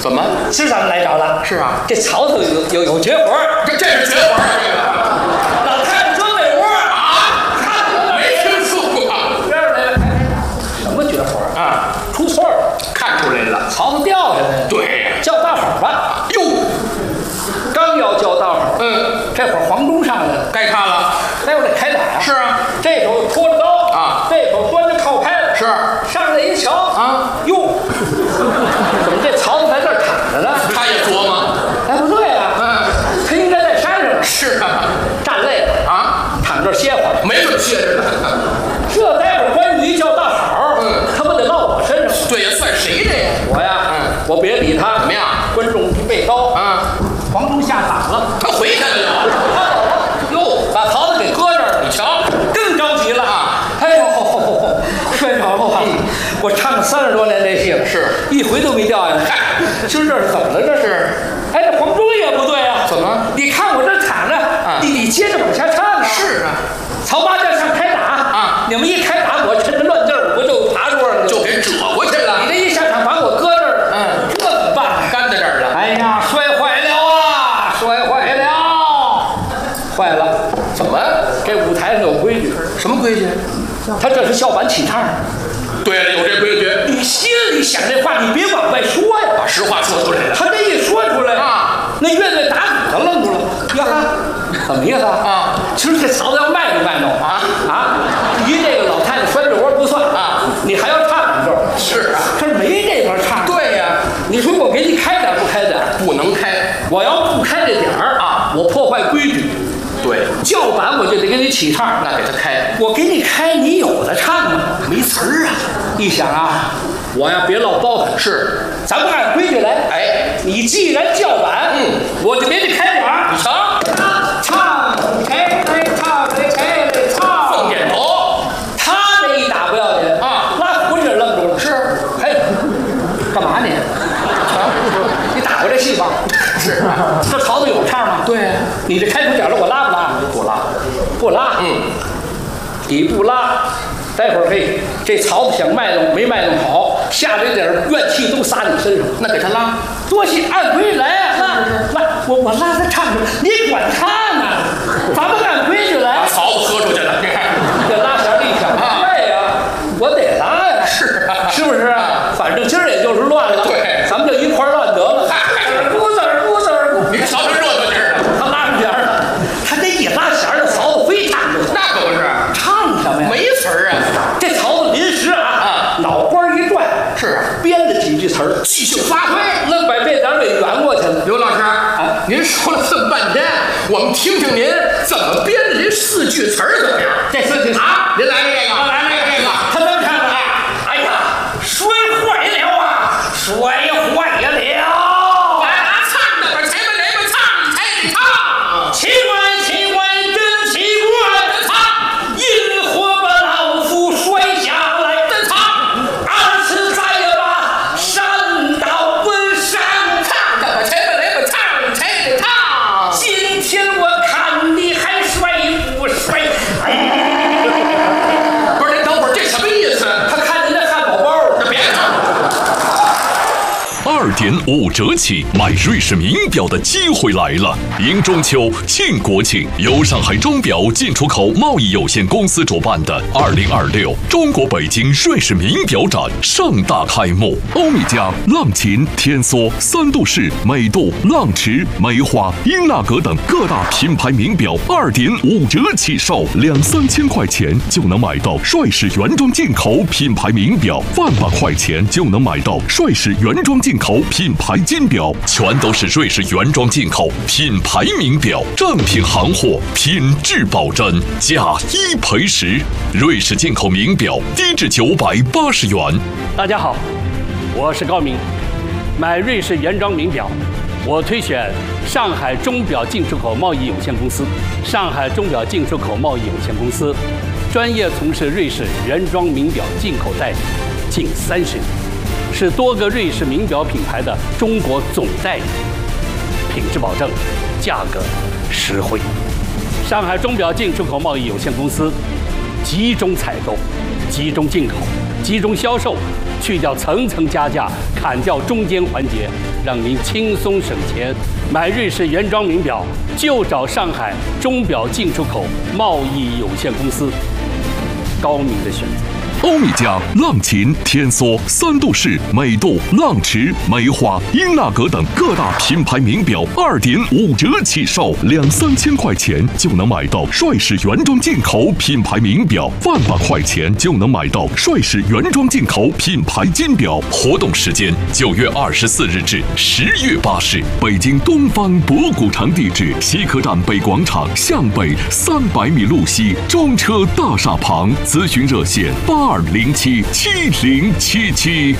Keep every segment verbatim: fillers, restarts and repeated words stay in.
怎么？ 是咱们来找了？ 是啊， 这曹操有有有绝活， 这这是绝活啊！这个老太太钻被窝啊，没听说过。 边上来了，什么绝活啊？ 出错了， 看出来了， 曹操掉下来了。 对， 叫大伙吧。 哟， 刚要叫大伙， 嗯， 这会儿黄忠上来了， 该看了。 待会儿得开打呀。 是啊， 这手托着刀啊， 这手端着靠拍子。 是， 上来一瞧啊， 哟，怎么这曹操在这儿躺着呢？ 他也琢磨， 哎，不对呀， 嗯， 他应该在山上。 是啊， 站累了啊， 躺这儿歇会儿。 没这么歇着呢。 这待会儿关羽一叫大好， 嗯， 他不得落我身上？ 这也算谁的呀？ 我呀， 嗯， 我别理他。 怎么样？ 观众被刀啊， 黄忠下打了， 他回去了。 他走了，哟，把曹操给搁这儿了。 你瞧， 更着急了啊！ 哎呦，摔着了！我唱了三十多年这戏了， 是一回都没掉下来。今儿这是怎么了？这是？哎，这黄忠也不对啊！ 怎么？ 你看我这躺着， 啊， 你你接着往下唱啊！ 是啊， 曹八将上开打啊！ 你们一开打，我趁着乱劲儿，我就爬桌上就给折过去了。 你这一下场把我搁这儿， 嗯， 这怎么办？ 干在这儿了。 哎呀，摔坏了啊！摔坏了！坏了！ 怎么？ 这舞台上有规矩。 什么规矩？ 他这是校板起唱。 对了，有这规矩。 你心里想这话，你别往外说呀， 把实话说出来了。 他这一说出来啊， 那乐队打鼓的愣住了。呀哈，怎么意思啊？ 其实这曹操要卖弄卖弄啊啊！一这个老太太拴着窝不算啊， 你还要唱两句。 是啊， 这没这法唱。 对呀， 你说我给你开点不开点？ 不能开。 我要不开这点儿啊，我破坏规矩。 对， 叫板我就得给你起唱， 那给他开。 我给你开，你有的唱吗？ 没词儿啊！ 一想啊，我呀别老包他， 是， 咱们按规矩来。 哎， 你既然叫板， 嗯， 我就给你开点儿。 你瞧， 唱，开开唱，开开唱， 放点头。 他这一打不要紧啊， 拉胡子愣住了。 是， 嘿，干嘛你？你打过这戏吧？ 是啊， 这曹操有唱吗？ 对， 你这开口角了，我拉不拉？ 不拉， 不拉。 嗯， 你不拉，待会儿嘿，这曹操想卖弄没卖弄好，下来点怨气都撒你身上。 那给他拉， 多谢按规矩来啊，拉拉，我我拉他唱去，你管他呢？咱们按规矩来。 把曹操喝出去了，你看， 这拉弦一响，对呀，我得拉呀， 是啊， 是不是啊？反正今儿也就是乱了， 对， 咱们就一块儿乱得了。鼓子儿鼓子儿鼓， 你看瞧这热闹劲儿， 他拉上弦了，他这一拉弦儿，曹操非唱不可。 那可不是， 唱什么呀？ 没词儿啊。 这曹操临时啊， 啊， 脑瓜一转， 是啊， 编了几句词儿， 即兴发挥， 愣把这点儿给圆过去了。 刘老师啊，您说了这么半天，我们听听您怎么编的这四句词儿怎么样？ 这四句啊，您来这个， 来来这个，他这么唱的。哎呀，摔坏了啊，摔坏了。 把它唱的，把前面哪个唱，才得唱。 奇怪奇怪真奇怪， 唱， 因何把老夫摔下来？ 真唱， 二次再把山倒奔上唱的，把前面哪个唱，才得唱。 今天我看你还摔不摔？ 不是，您等会儿，这什么意思？ 他看您这汉堡包， 那别唱。 二点五折起买瑞士名表的机会来了！迎中秋庆国庆，由上海钟表进出口贸易有限公司主办的二零二六中国北京瑞士名表展盛大开幕。欧米茄、浪琴、天梭、三度式、美度、浪驰、梅花、英纳格等各大品牌名表二点五折起售，两三千块钱就能买到瑞士原装进口品牌名表，万把块钱就能买到瑞士原装进口品牌金表，全都是瑞士原装进口品牌名表，正品行货，品质保真，价一赔十。瑞士进口名表低至九百八十元。 大家好，我是高明。买瑞士原装名表，我推选上海钟表进出口贸易有限公司。上海钟表进出口贸易有限公司专业从事瑞士原装名表进口代理近三十年，是多个瑞士名表品牌的中国总代理，品质保证，价格实惠。上海钟表进出口贸易有限公司集中采购、集中进口、 集中销售，去掉层层加价，砍掉中间环节，让您轻松省钱。买瑞士原装名表就找上海钟表进出口贸易有限公司，高明的选择。 欧米茄、浪琴、天梭、三度式、美度、浪驰、梅花、英纳格等各大品牌名表二点五折起售，两三千块钱就能买到帅士原装进口品牌名表，万把块钱就能买到帅士原装进口品牌金表。活动时间九月二十四日至十月八日，北京东方博古城地址：西客站北广场向北三百米路西中车大厦旁。咨询热线八二零七七零七七。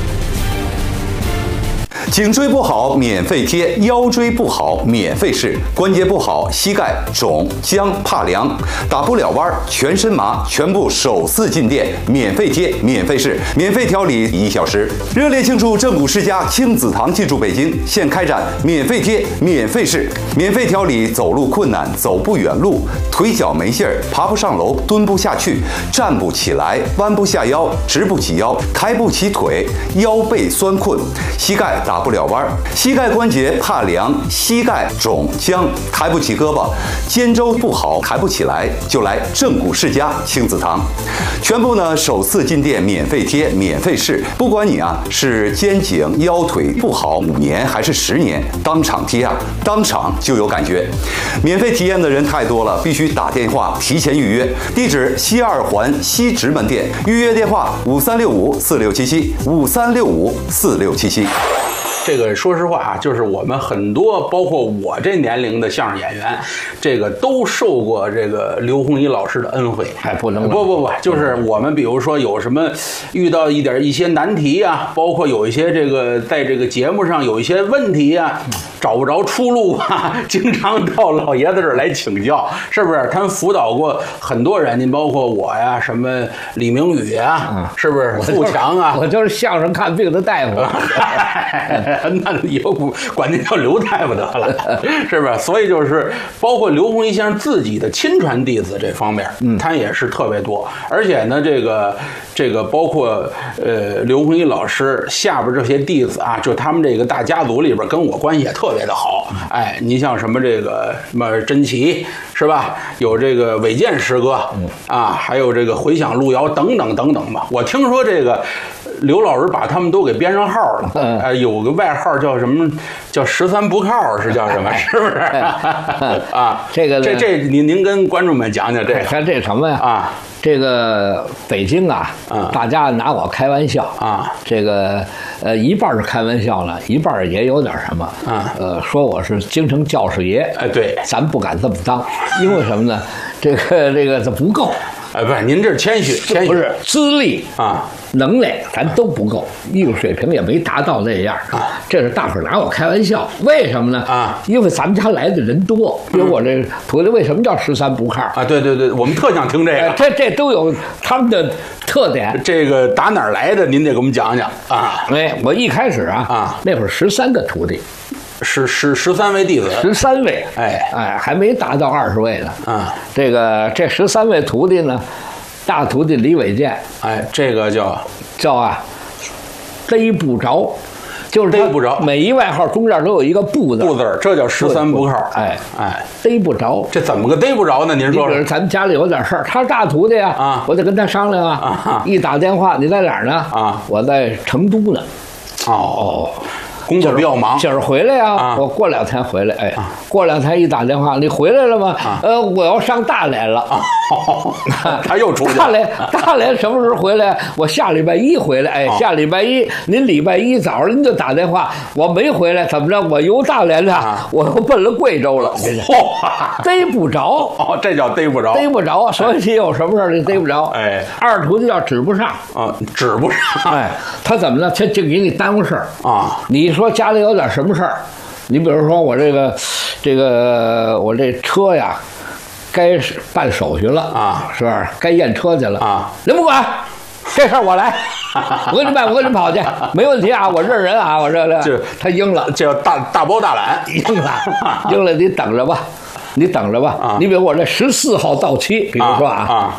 颈椎不好免费贴，腰椎不好免费试，关节不好膝盖肿僵怕凉打不了弯全身麻，全部首次进店免费贴免费试，免费调理一小时。热烈庆祝正骨世家亲子堂进驻北京，现开展免费贴免费试，免费调理走路困难、走不远路、腿脚没劲儿、爬不上楼、蹲不下去、站不起来、弯不下腰、直不起腰、抬不起腿、腰背酸困、膝盖打不了弯，膝盖关节怕凉、膝盖肿僵、抬不起胳膊、肩周不好、抬不起来，就来正骨世家亲子堂。全部呢首次进店免费贴免费试，不管你啊是肩颈腰腿不好五年还是十年，当场贴啊，当场就有感觉。免费体验的人太多了，必须打电话提前预约。地址：西二环西直门店，预约电话五三六五四六七七五三六五四六七七。 这个说实话啊，就是我们很多，包括我这年龄的相声演员，这个都受过这个刘洪一老师的恩惠。 还不能不不不，就是我们比如说有什么遇到一点一些难题啊，包括有一些这个在这个节目上有一些问题啊，找不着出路啊，经常到老爷子这儿来请教，是不是？他们辅导过很多人，您包括我呀，什么李明宇啊，是不是？富强啊， 我就是相声看病的大夫。 那以后管那叫刘大夫得了，是不是？所以就是包括刘洪一先生自己的亲传弟子这方面，嗯，他也是特别多。而且呢，这个这个包括呃刘洪一老师下边这些弟子啊，就他们这个大家族里边跟我关系也特别的好。哎，你像什么这个什么甄奇是吧？有这个韦健师哥啊，还有这个回响路遥等等等等吧。我听说这个刘老师把他们都给编上号了，哎、呃，有个外号叫什么？叫十三不靠是叫什么？是不是？啊， 这个这这您您跟观众们讲讲这个。 看这什么呀？ 啊， 这个北京啊， 啊大家拿我开玩笑啊。 这个呃，一半是开玩笑呢，一半也有点什么啊。 呃，说我是京城教师爷。 哎，对， 咱不敢这么当，因为什么呢？这个这个这不够。 哎，不是，您这是谦虚，谦虚不是资历啊。 能耐咱都不够，艺术水平也没达到那样啊。这是大伙拿我开玩笑，为什么呢？ 啊， 因为咱们家来的人多，因为我这徒弟为什么叫十三不靠啊？对对对，我们特想听这个， 这这都有他们的特点。 这个打哪儿来的？您得给我们讲讲啊。 哎，我一开始啊啊， 那会儿十三个徒弟， 十十十三位弟子， 十三位， 哎哎，还没达到二十位呢。 啊， 这个这十三位徒弟呢？大徒弟李伟健， 哎，这个叫叫啊，逮不着，就是逮不着， 每一外号中间都有一个不字， 不字，这叫十三不靠。 哎哎， 逮不着， 这怎么个逮不着呢？您说说， 咱们家里有点事儿，他是大徒弟啊， 啊， 我得跟他商量啊， 啊一打电话，你在哪儿呢？ 啊， 我在成都呢。 哦。工作比较忙， 今儿回来呀、 啊， 我过两天回来。哎， 啊、 过两天一打电话，你回来了吗？ 啊、 呃，我要上大连了。 啊哦、他又出去了。 大连，大连什么时候回来？我下礼拜一回来。哎， 哦、 下礼拜一，您礼拜一早上您就打电话，我没回来，怎么着？我由大连呢，啊、我又奔了贵州了。 嚯， 逮不着。 哦，这叫逮不着。 逮不着，所以你有什么事你逮不着。 哎， 二徒弟叫指不上。 啊，指不上。 哎，他怎么了？他就给你耽误事儿啊。 你说家里有点什么事儿？你比如说我这个，这个我这车呀，该办手续了啊， 是吧？该验车去了啊。 您不管，这事儿我来，我给你办，我给你跑去，没问题啊，我认人啊，我这这。他应了， 这叫大大包大揽， 应了，应了，你等着吧，你等着吧。 啊、 你比如我这十四号到期，比如说啊。 啊啊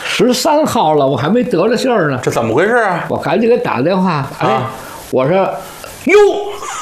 十三号了，我还没得了信儿呢。 这怎么回事啊？ 我赶紧给打电话，哎， 啊我说哟。